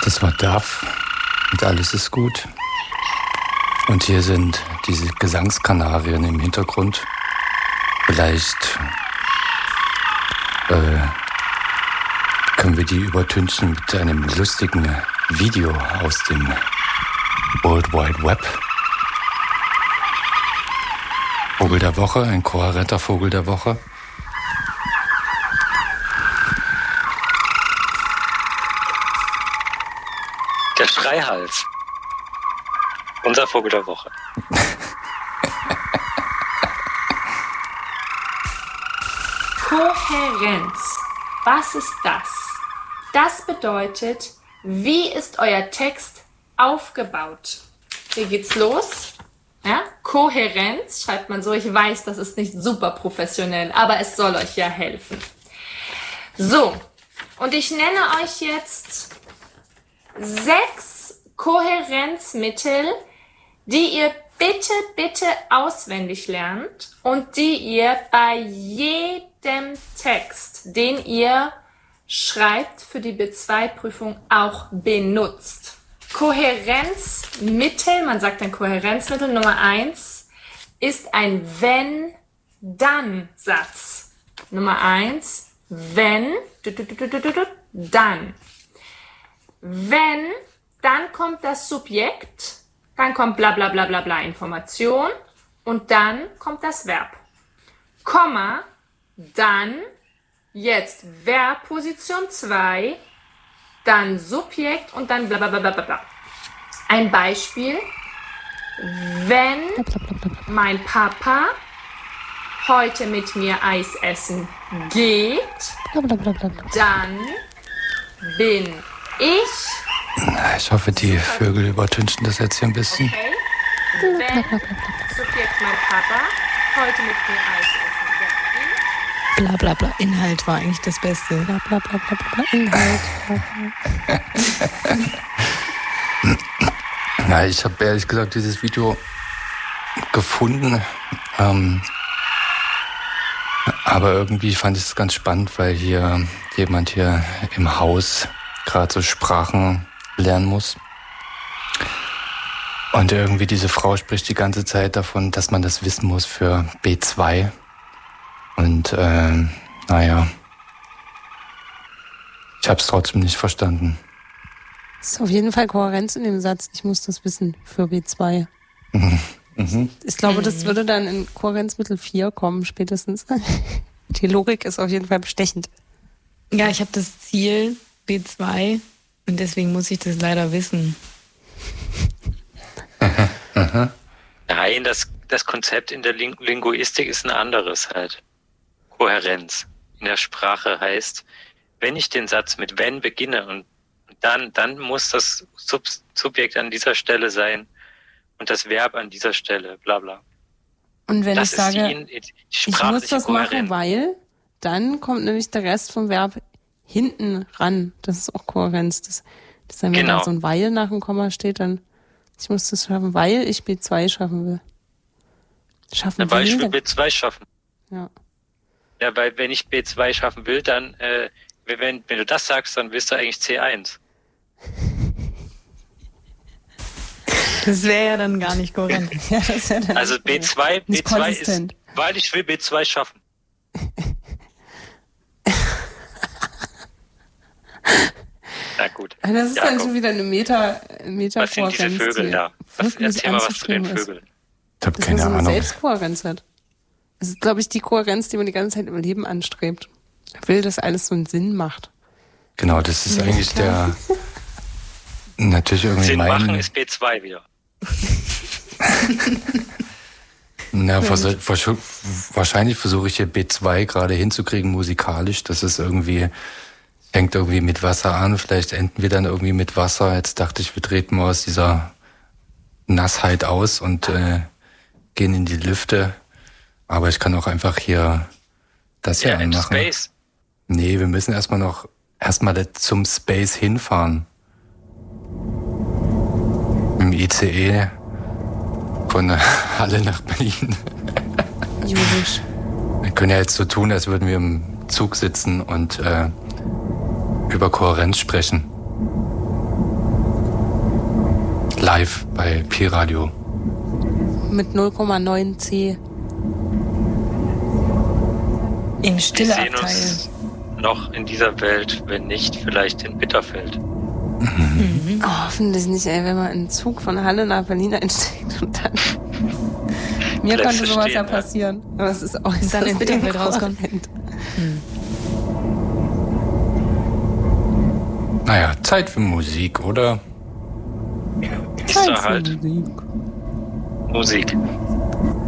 Das war Duff und alles ist gut. Und hier sind diese Gesangskanarien im Hintergrund. Vielleicht können wir die übertünchen mit einem lustigen Video aus dem World Wide Web. Vogel der Woche, ein kohärenter Vogel der Woche. Der Schreihals. Unser Vogel der Woche. Kohärenz. Was ist das? Das bedeutet, wie ist euer Text aufgebaut? Hier geht's los. Ja? Kohärenz schreibt man so. Ich weiß, das ist nicht super professionell, aber es soll euch ja helfen. So, und ich nenne euch jetzt 6 Kohärenzmittel, die ihr bitte auswendig lernt und die ihr bei jedem Text, den ihr schreibt für die B2-Prüfung, auch benutzt. Kohärenzmittel, man sagt ein Kohärenzmittel Nummer 1, ist ein Wenn-Dann-Satz. Nummer 1, wenn, dann. Wenn, dann kommt das Subjekt, dann kommt bla bla bla bla bla Information und dann kommt das Verb. Komma, dann, jetzt Verb Position 2, dann Subjekt und dann bla bla bla bla bla. Ein Beispiel, wenn mein Papa heute mit mir Eis essen geht, dann bin ich... Ich hoffe, die Vögel übertünchen das jetzt hier ein bisschen. Okay. Wenn Subjekt mein Papa heute mit mir Eis essen geht. Bla bla bla. Inhalt war eigentlich das Beste. Bla bla bla bla bla. Inhalt. Na, ich habe ehrlich gesagt dieses Video gefunden. Aber irgendwie fand ich es ganz spannend, weil hier jemand hier im Haus gerade so Sprachen lernen muss. Und irgendwie diese Frau spricht die ganze Zeit davon, dass man das wissen muss für B2. Und naja, ich habe es trotzdem nicht verstanden. Es ist auf jeden Fall Kohärenz in dem Satz. Ich muss das wissen für B2. Mhm. Ich glaube, das würde dann in Kohärenzmittel 4 kommen, spätestens. Die Logik ist auf jeden Fall bestechend. Ja, ich habe das Ziel B2 und deswegen muss ich das leider wissen. Nein, das Konzept in der Linguistik ist ein anderes halt. Kohärenz in der Sprache heißt, wenn ich den Satz mit wenn beginne und dann muss das Subjekt an dieser Stelle sein und das Verb an dieser Stelle, bla bla. Und wenn das ich sage, ich muss das machen, weil, dann kommt nämlich der Rest vom Verb hinten ran. Das ist auch Kohärenz. Das dann, wenn da so ein weil nach dem Komma steht, dann ich muss das schaffen, weil ich B2 schaffen will. Weil ich will B2 schaffen. Ja. Ja, weil wenn ich B2 schaffen will, dann, wenn du das sagst, dann willst du eigentlich C1. Das wäre ja dann gar nicht kohärent. Ja, das dann also B2 ist, weil ich will B2 schaffen. Na gut. Das ist Jakob. dann schon wieder eine Meta Was sind diese Vögel da? Erzähl mal was zu den Vögeln. Ich habe keine Ahnung. Selbstkohärenz hat. Das ist, glaube ich, die Kohärenz, die man die ganze Zeit im Leben anstrebt. Er will, dass alles so einen Sinn macht. Genau, das ist eigentlich der... Natürlich irgendwie Sinn machen ist B2 wieder. Na, wahrscheinlich versuche ich hier B2 gerade hinzukriegen musikalisch. Das ist irgendwie... Fängt irgendwie mit Wasser an, vielleicht enden wir dann irgendwie mit Wasser. Jetzt dachte ich, wir treten mal aus dieser Nassheit aus und gehen in die Lüfte. Aber ich kann auch einfach hier das hier anmachen. Space. Nee, wir müssen erstmal zum Space hinfahren. Im ICE von Halle nach Berlin. Julisch. Wir können ja jetzt so tun, als würden wir im Zug sitzen und über Kohärenz sprechen. Live bei Pi-Radio. Mit 0,9 C. Im Wir sehen Stilleabteil. uns noch in dieser Welt, wenn nicht, vielleicht in Bitterfeld. Oh, hoffentlich nicht, ey, wenn man in einen Zug von Halle nach Berlin einsteigt und dann... Mir Plätze könnte sowas stehen, ja ja. passieren. Aber es ist auch Und dann in Bitterfeld rauskommen. Naja, Zeit für Musik, oder? Ist da halt Musik.